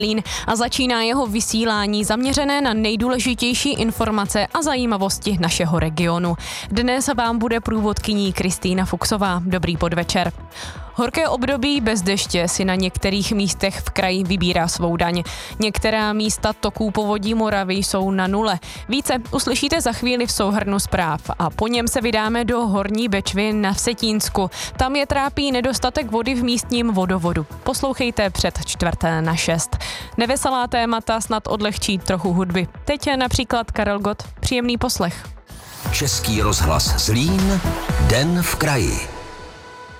Zlín a začíná jeho vysílání zaměřené na nejdůležitější informace a zajímavosti našeho regionu. Dnes vám bude průvodkyní Kristýna Fuchsová. Dobrý podvečer. Horké období bez deště si na některých místech v kraji vybírá svou daň. Některá místa toků povodí Moravy jsou na nule. Více uslyšíte za chvíli v souhrnu zpráv a po něm se vydáme do Horní Bečvy na Vsetínsku. Tam je trápí nedostatek vody v místním vodovodu. Poslouchejte před 5:45. Neveselá témata snad odlehčí trochu hudby. Teď je například Karel Gott. Příjemný poslech. Český rozhlas Zlín, Den v kraji.